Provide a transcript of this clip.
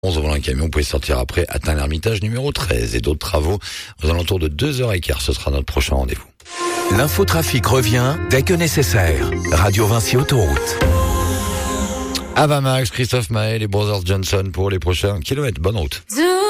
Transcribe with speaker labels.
Speaker 1: 11 au volant d'un camion, vous pouvez sortir après, atteint l'Ermitage numéro 13 et d'autres travaux aux alentours de 2h15. Ce sera notre prochain rendez-vous.
Speaker 2: L'infotrafic revient dès que nécessaire. Radio Vinci Autoroute.
Speaker 1: Avamax, Christophe Maé, les Brothers Johnson pour les prochains kilomètres. Bonne route.